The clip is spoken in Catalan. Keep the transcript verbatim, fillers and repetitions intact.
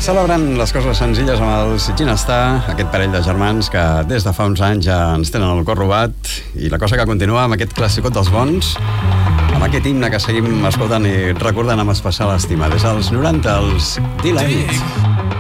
Celebrant les coses senzilles amb els Ginestar, aquest parell de germans que des de fa uns anys ja ens tenen el cor robat, i la cosa que continua amb aquest clàssicot dels bons, amb aquest himne que seguim escoltant i recordant amb especial estima des dels noranta, els Delight.